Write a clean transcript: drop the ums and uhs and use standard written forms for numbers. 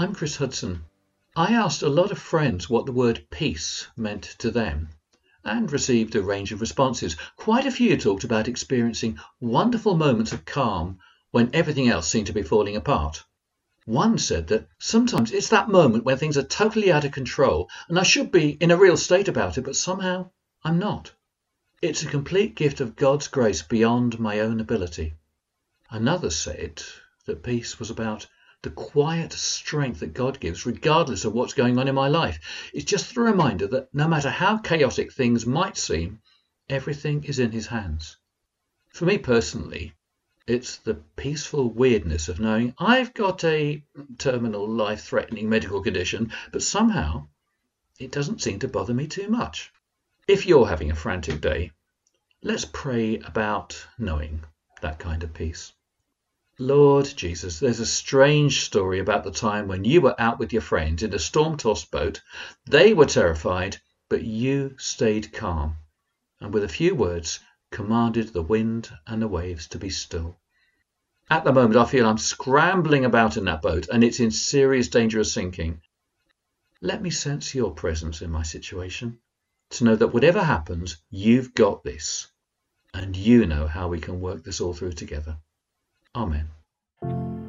I'm Chris Hudson. I asked a lot of friends what the word peace meant to them and received a range of responses. Quite a few talked about experiencing wonderful moments of calm when everything else seemed to be falling apart. One said that sometimes it's that moment when things are totally out of control and I should be in a real state about it, but somehow I'm not. It's a complete gift of God's grace beyond my own ability. Another said that peace was about the quiet strength that God gives regardless of what's going on in my life. It's just the reminder that no matter how chaotic things might seem, everything is in his hands. For me personally, it's the peaceful weirdness of knowing I've got a terminal life-threatening medical condition, but somehow it doesn't seem to bother me too much. If you're having a frantic day, let's pray about knowing that kind of peace. Lord Jesus, there's a strange story about the time when you were out with your friends in a storm-tossed boat. They were terrified, but you stayed calm, and with a few words commanded the wind and the waves to be still. At the moment, I feel I'm scrambling about in that boat, and it's in serious danger of sinking. Let me sense your presence in my situation, to know that whatever happens, you've got this, and you know how we can work this all through together. Amen.